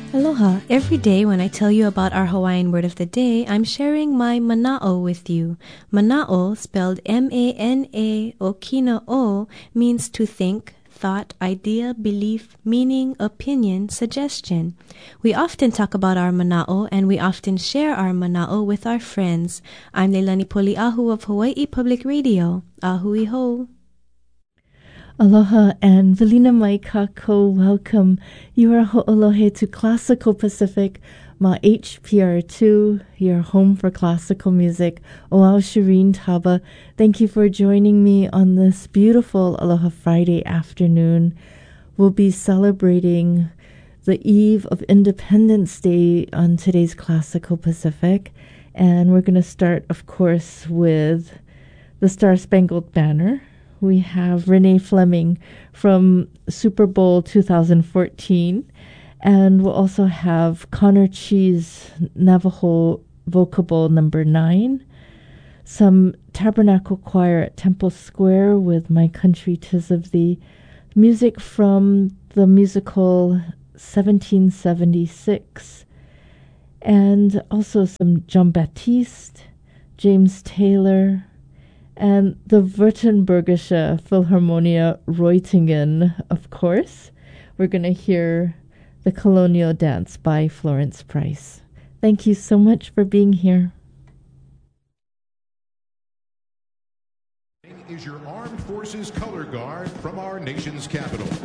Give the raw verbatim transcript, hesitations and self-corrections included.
Aloha! Every day when I tell you about our Hawaiian word of the day, I'm sharing my mana'o with you. Mana'o, spelled M A N A O Kina'o, means to think, thought, idea, belief, meaning, opinion, suggestion. We often talk about our mana'o and we often share our mana'o with our friends. I'm Leilani Poli'ahu of Hawaii Public Radio. Ahui ho! Aloha and Velina mai kako, welcome. You are ho'olohe to Classical Pacific, ma H P R two, your home for classical music. Oao Shireen Taba, thank you for joining me on this beautiful Aloha Friday afternoon. We'll be celebrating the eve of Independence Day on today's Classical Pacific. And we're going to start, of course, with the Star Spangled Banner. We have Renee Fleming from Super Bowl two thousand fourteen. And we'll also have Connor Cheese Navajo Vocable number nine. Some Tabernacle Choir at Temple Square with My Country 'Tis of Thee. Music from the musical seventeen seventy-six. And also some Jean-Baptiste, James Taylor, and the Württembergische Philharmonia Reutingen, of course. We're going to hear the Colonial Dance by Florence Price. Thank you so much for being here. Is your Armed Forces Color Guard from our nation's capital.